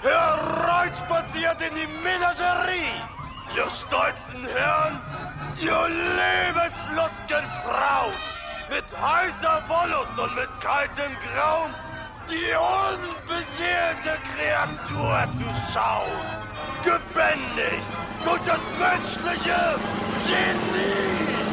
hereinspaziert in die Menagerie. Ihr stolzen Herren, ihr lebenslustigen Frauen, mit heißer Wollust und mit kaltem Grauen, die unbeseelte Kreatur zu schauen. Gebändigt durch das menschliche Genie.